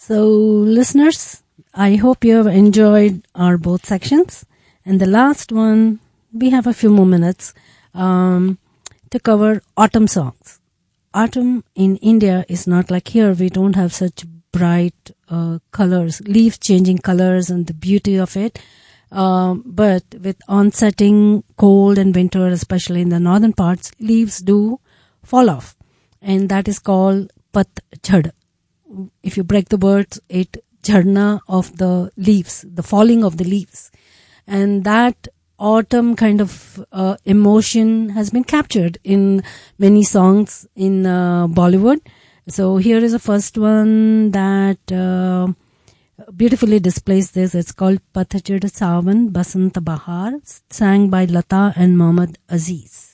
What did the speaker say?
So, listeners, I hope you have enjoyed our both sections. And the last one, we have a few more minutes to cover autumn songs. Autumn in India is not like here. We don't have such bright colors, leaves changing colors and the beauty of it. But with onsetting cold and winter, especially in the northern parts, leaves do fall off. And that is called patchhad. If you break the words, it jharna of the leaves, the falling of the leaves. And that autumn kind of emotion has been captured in many songs in Bollywood. So here is the first one that beautifully displays this. It's called Patchhad Sawan Basant Bahar, sang by Lata and Mohammad Aziz.